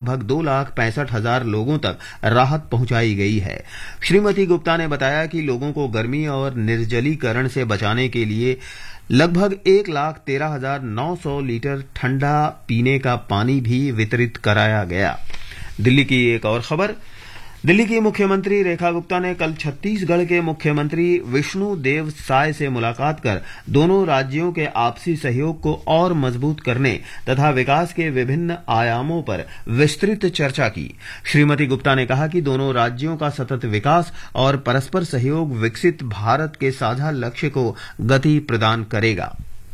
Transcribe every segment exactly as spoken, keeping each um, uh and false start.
लगभग दो लाख पैंसठ हजार लोगों तक राहत पहुंचाई गई है। श्रीमती गुप्ता ने बताया कि लोगों को गर्मी और निर्जलीकरण से बचाने के लिए लगभग एक लाख तेरह हजार नौ सौ लीटर ठंडा पीने का पानी भी वितरित कराया गया। दिल्ली की एक और खबर। दिल्ली की मुख्यमंत्री रेखा गुप्ता ने कल छत्तीसगढ़ के मुख्यमंत्री विष्णु देव साय से मुलाकात कर दोनों राज्यों के आपसी सहयोग को और मजबूत करने तथा विकास के विभिन्न आयामों पर विस्तृत चर्चा की। श्रीमती गुप्ता ने कहा कि दोनों राज्यों का सतत विकास और परस्पर सहयोग विकसित भारत के साझा लक्ष्य को गति प्रदान करेगा।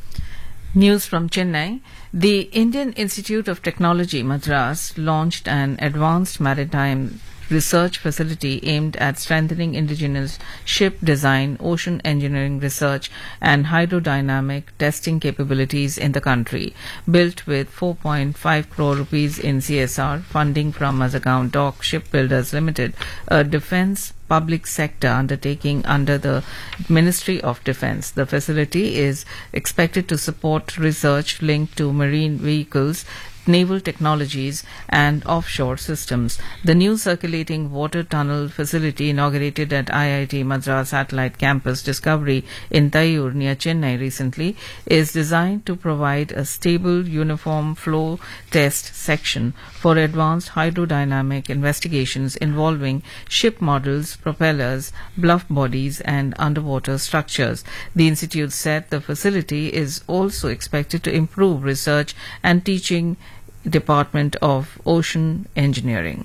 News from Chennai. The Indian Institute of Technology, Madras, launched an advanced maritime research facility aimed at strengthening indigenous ship design, ocean engineering research, and hydrodynamic testing capabilities in the country. Built with four point five crore rupees in C S R funding from Mazagaon Dock Shipbuilders Limited, a defense public sector undertaking under the Ministry of Defence. The facility is expected to support research linked to marine vehicles, naval technologies and offshore systems. The new circulating water tunnel facility inaugurated at I I T Madras Satellite Campus Discovery in Taiyur near Chennai recently is designed to provide a stable uniform flow test section for advanced hydrodynamic investigations involving ship models, propellers, bluff bodies and underwater structures. The institute said the facility is also expected to improve research and teaching Department of Ocean Engineering.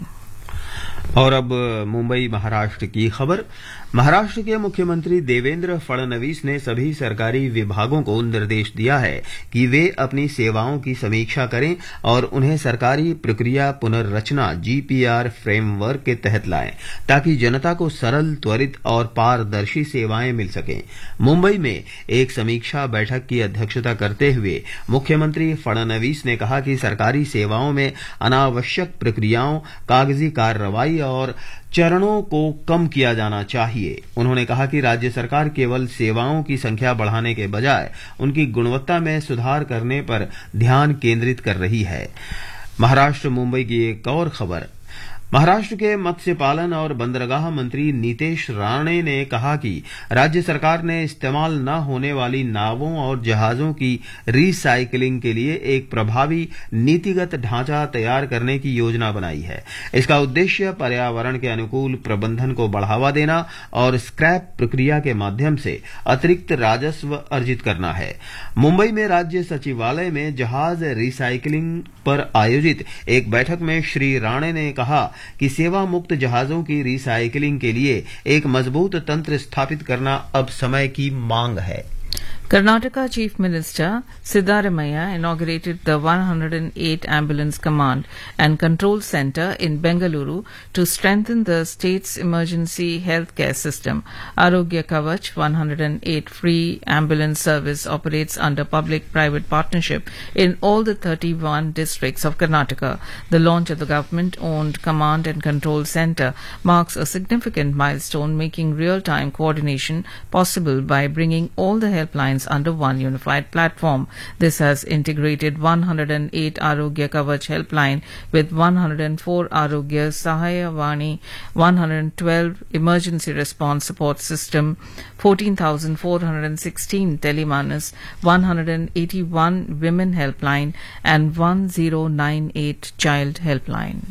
और अब मुंबई महाराष्ट्र की खबर। महाराष्ट्र के मुख्यमंत्री देवेंद्र फडणवीस ने सभी सरकारी विभागों को निर्देश दिया है कि वे अपनी सेवाओं की समीक्षा करें और उन्हें सरकारी प्रक्रिया पुनर्रचना जीपीआर फ्रेमवर्क के तहत लाएं, ताकि जनता को सरल, त्वरित और पारदर्शी सेवाएं मिल सकें। मुंबई में एक समीक्षा बैठक की अध्यक्षता करते हुए मुख्यमंत्री फडणवीस ने कहा कि सरकारी सेवाओं में अनावश्यक प्रक्रियाओं, कागजी कार्रवाई और चरणों को कम किया जाना चाहिए। उन्होंने कहा कि राज्य सरकार केवल सेवाओं की संख्या बढ़ाने के बजाय उनकी गुणवत्ता में सुधार करने पर ध्यान केंद्रित कर रही है। महाराष्ट्र मुंबई की एक और खबर। महाराष्ट्र के मत्स्य पालन और बंदरगाह मंत्री नीतेश राणे ने कहा कि राज्य सरकार ने इस्तेमाल न होने वाली नावों और जहाजों की रिसाइकिलिंग के लिए एक प्रभावी नीतिगत ढांचा तैयार करने की योजना बनाई है। इसका उद्देश्य पर्यावरण के अनुकूल प्रबंधन को बढ़ावा देना और स्क्रैप प्रक्रिया के माध्यम से अतिरिक्त राजस्व अर्जित करना है। मुंबई में राज्य सचिवालय में जहाज रिसाइकिलिंग पर आयोजित एक बैठक में श्री राणे ने कहा कि सेवा मुक्त जहाजों की रिसाइकिलिंग के लिए एक मजबूत तंत्र स्थापित करना अब समय की मांग है। Karnataka Chief Minister Siddaramaiah inaugurated the one hundred eight Ambulance Command and Control Centre in Bengaluru to strengthen the state's emergency healthcare system. Arogya Kavach one hundred eight free ambulance service operates under public-private partnership in all the thirty-one districts of Karnataka. The launch of the government-owned Command and Control Centre marks a significant milestone, making real-time coordination possible by bringing all the helplines under one unified platform. This has integrated one hundred eight Arogya Kavach helpline with one hundred four Arogya Sahaya Vani, one hundred twelve emergency response support system, fourteen thousand four hundred sixteen telemanas, one hundred eighty-one women helpline and one thousand ninety-eight child helpline.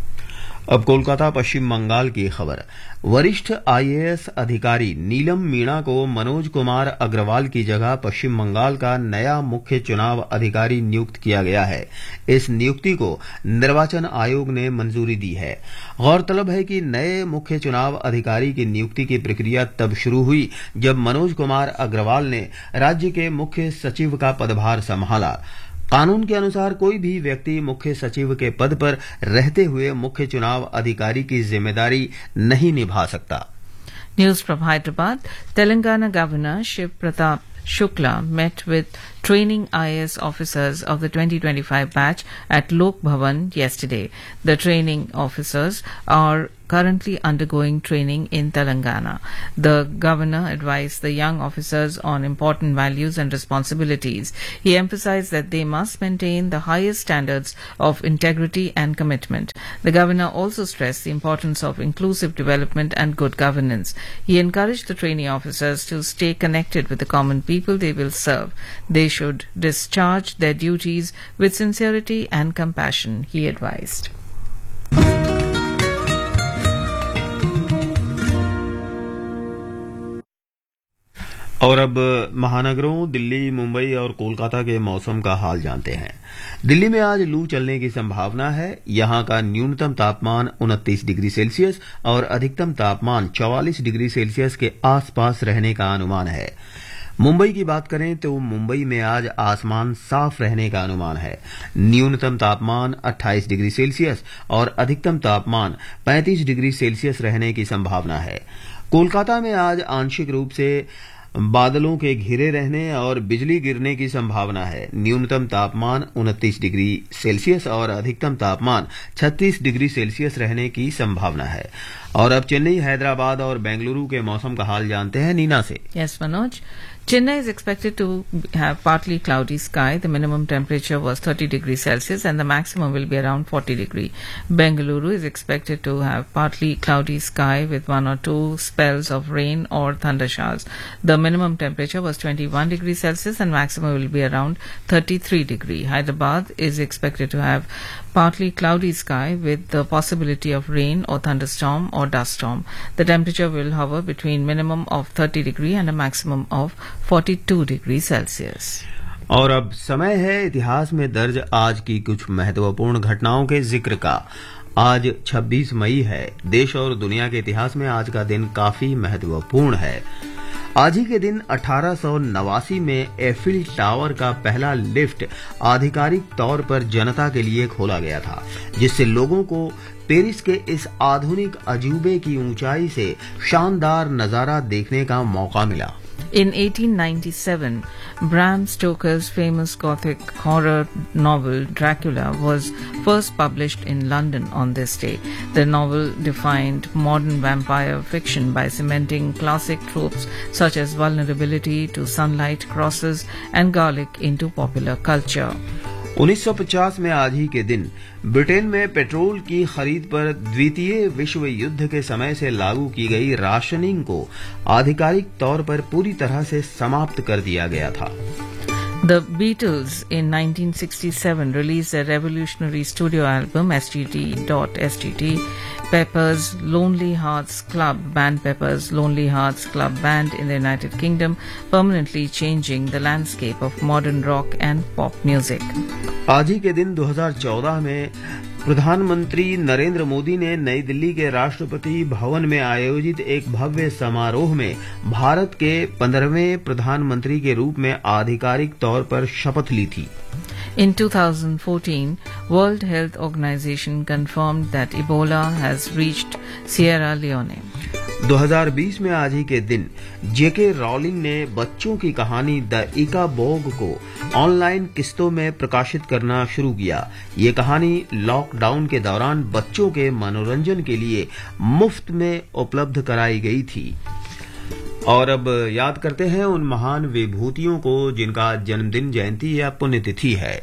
अब कोलकाता पश्चिम बंगाल की खबर। वरिष्ठ IAS अधिकारी नीलम मीणा को मनोज कुमार अग्रवाल की जगह पश्चिम बंगाल का नया मुख्य चुनाव अधिकारी नियुक्त किया गया है। इस नियुक्ति को निर्वाचन आयोग ने मंजूरी दी है। गौरतलब है कि नए मुख्य चुनाव अधिकारी की नियुक्ति की प्रक्रिया तब शुरू हुई जब मनोज कुमार अग्रवाल ने राज्य के मुख्य सचिव का पदभार संभाला। कानून के अनुसार कोई भी व्यक्ति मुख्य सचिव के पद पर रहते हुए मुख्य चुनाव अधिकारी की जिम्मेदारी नहीं निभा सकता। News from Hyderabad. Telangana Governor Shiv Pratap Shukla met with training I A S officers of the twenty twenty-five batch at Lok Bhavan yesterday. The training officers are currently undergoing training in Telangana. The governor advised the young officers on important values and responsibilities. He emphasized that they must maintain the highest standards of integrity and commitment. The governor also stressed the importance of inclusive development and good governance. He encouraged the trainee officers to stay connected with the common people they will serve. They should discharge their duties with sincerity and compassion, he advised. और अब महानगरों दिल्ली, मुंबई और कोलकाता के मौसम का हाल जानते हैं। दिल्ली में आज लू चलने की संभावना है। यहां का न्यूनतम तापमान उनतीस डिग्री सेल्सियस और अधिकतम तापमान चौवालीस डिग्री सेल्सियस के आसपास रहने का अनुमान है। मुंबई की बात करें तो मुंबई में आज आसमान साफ रहने का अनुमान है। न्यूनतम तापमान अट्ठाईस डिग्री सेल्सियस और अधिकतम तापमान पैंतीस डिग्री सेल्सियस रहने की संभावना है। कोलकाता में आज आंशिक रूप से बादलों के घिरे रहने और बिजली गिरने की संभावना है। न्यूनतम तापमान उनतीस डिग्री सेल्सियस और अधिकतम तापमान छत्तीस डिग्री सेल्सियस रहने की संभावना है। और अब चेन्नई, हैदराबाद और बेंगलुरु के मौसम का हाल जानते हैं नीना से। Yes, Manoj. Chennai is expected to have partly cloudy sky. The minimum temperature was thirty degrees Celsius and the maximum will be around forty degrees. Bengaluru is expected to have partly cloudy sky with one or two spells of rain or thunder showers. The minimum temperature was twenty-one degrees Celsius and maximum will be around thirty-three degrees. Hyderabad is expected to have partly cloudy sky with the possibility of rain or thunderstorm or dust storm. The temperature will hover between minimum of thirty degrees and a maximum of forty-two degrees Celsius. और अब समय है इतिहास में दर्ज आज की कुछ महत्वपूर्ण घटनाओं के जिक्र का। आज छब्बीस मई है। देश और दुनिया के इतिहास में आज का दिन काफी महत्वपूर्ण है। आज ही के दिन अठारह सौ नवासी में एफिल टावर का पहला लिफ्ट आधिकारिक तौर पर जनता के लिए खोला गया था, जिससे लोगों को पेरिस के इस आधुनिक अजूबे की ऊंचाई से शानदार नजारा देखने का मौका मिला। In eighteen ninety-seven, Bram Stoker's famous Gothic horror novel Dracula was first published in London on this day. The novel defined modern vampire fiction by cementing classic tropes such as vulnerability to sunlight, crosses, and garlic into popular culture. उन्नीस सौ पचास में आज ही के दिन Britain में petrol की खरीद पर द्वितीय विश्व युद्ध के समय से लागू की गई राशनिंग को आधिकारिक तौर पर पूरी तरह से समाप्त कर दिया गया था। The Beatles in nineteen sixty-seven released a revolutionary studio album S G T S G T, Pepper's Lonely Hearts Club Band, Pepper's Lonely Hearts Club Band in the United Kingdom, permanently changing the landscape of modern rock and pop music. आज ही के दिन दो हज़ार चौदह में प्रधानमंत्री नरेंद्र मोदी ने नई दिल्ली के राष्ट्रपति भवन में आयोजित एक भव्य समारोह में भारत के पंद्रहवें प्रधानमंत्री के रूप में आधिकारिक तौर पर शपथ ली थी। In two thousand fourteen, World Health Organization confirmed that Ebola has reached Sierra Leone. दो हज़ार बीस में आज ही के दिन जेके रॉलिंग ने बच्चों की कहानी द इकाबोग को ऑनलाइन किस्तों में प्रकाशित करना शुरू किया। ये कहानी लॉकडाउन के दौरान बच्चों के मनोरंजन के लिए मुफ्त में उपलब्ध कराई गई थी। और अब याद करते हैं उन महान विभूतियों को जिनका जन्मदिन, जयंती या पुण्यतिथि है।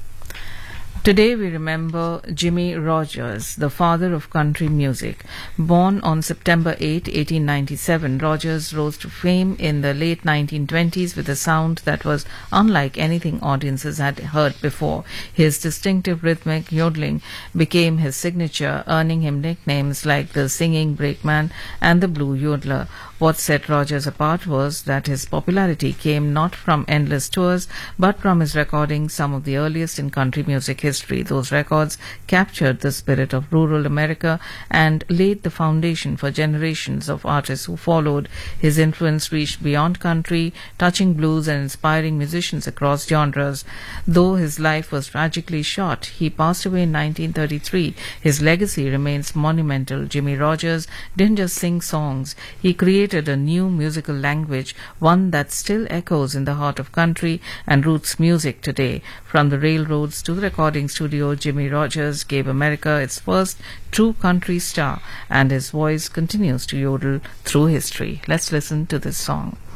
Today we remember Jimmy Rogers, the father of country music. Born on September eighth, eighteen ninety-seven, Rogers rose to fame in the late nineteen twenties with a sound that was unlike anything audiences had heard before. His distinctive rhythmic yodeling became his signature, earning him nicknames like the Singing Brakeman and the Blue Yodeler. What set Rogers apart was that his popularity came not from endless tours, but from his recording some of the earliest in country music history. Those records captured the spirit of rural America and laid the foundation for generations of artists who followed. His influence reached beyond country, touching blues and inspiring musicians across genres. Though his life was tragically short, he passed away in nineteen thirty-three. His legacy remains monumental. Jimmy Rogers didn't just sing songs. He created a new musical language, one that still echoes in the heart of country and roots music today. From the railroads to the recording recording studio, Jimmy Rogers gave America its first true country star, and his voice continues to yodel through history. Let's listen to this song.